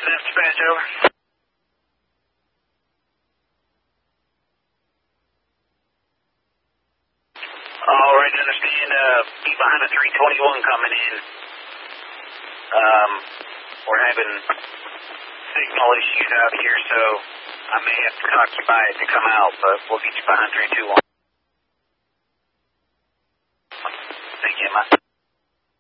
Snap dispatch, over. All right, understand, be behind a 321 coming in. We're having signal issues out here, so I may have to occupy it to come out, but we'll get you behind 321.